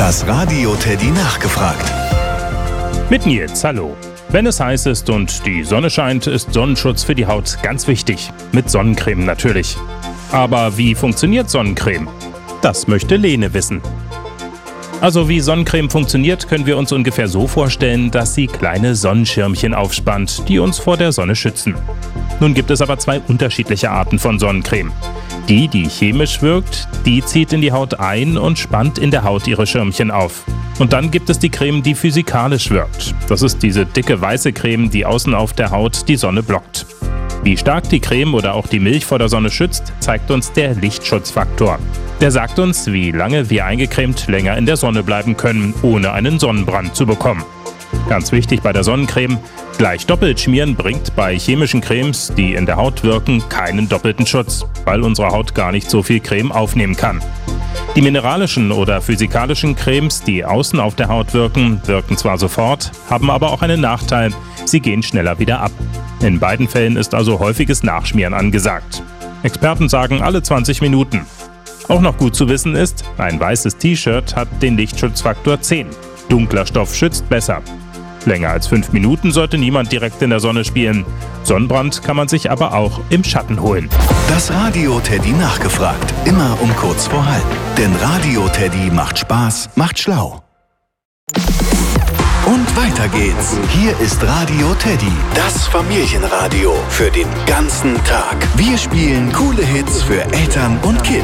Das Radio Teddy nachgefragt. Mit Nils, hallo. Wenn es heiß ist und die Sonne scheint, ist Sonnenschutz für die Haut ganz wichtig. Mit Sonnencreme natürlich. Aber wie funktioniert Sonnencreme? Das möchte Lene wissen. Also wie Sonnencreme funktioniert, können wir uns ungefähr so vorstellen, dass sie kleine Sonnenschirmchen aufspannt, die uns vor der Sonne schützen. Nun gibt es aber zwei unterschiedliche Arten von Sonnencreme. Die chemisch wirkt, die zieht in die Haut ein und spannt in der Haut ihre Schirmchen auf. Und dann gibt es die Creme, die physikalisch wirkt. Das ist diese dicke weiße Creme, die außen auf der Haut die Sonne blockt. Wie stark die Creme oder auch die Milch vor der Sonne schützt, zeigt uns der Lichtschutzfaktor. Der sagt uns, wie lange wir eingecremt länger in der Sonne bleiben können, ohne einen Sonnenbrand zu bekommen. Ganz wichtig bei der Sonnencreme: gleich doppelt schmieren bringt bei chemischen Cremes, die in der Haut wirken, keinen doppelten Schutz, weil unsere Haut gar nicht so viel Creme aufnehmen kann. Die mineralischen oder physikalischen Cremes, die außen auf der Haut wirken, wirken zwar sofort, haben aber auch einen Nachteil: sie gehen schneller wieder ab. In beiden Fällen ist also häufiges Nachschmieren angesagt. Experten sagen alle 20 Minuten. Auch noch gut zu wissen ist, ein weißes T-Shirt hat den Lichtschutzfaktor 10. Dunkler Stoff schützt besser. Länger als 5 Minuten sollte niemand direkt in der Sonne spielen. Sonnenbrand kann man sich aber auch im Schatten holen. Das Radio Teddy nachgefragt. Immer um kurz vor halb. Denn Radio Teddy macht Spaß, macht schlau. Und weiter geht's. Hier ist Radio Teddy, das Familienradio für den ganzen Tag. Wir spielen coole Hits für Eltern und Kids.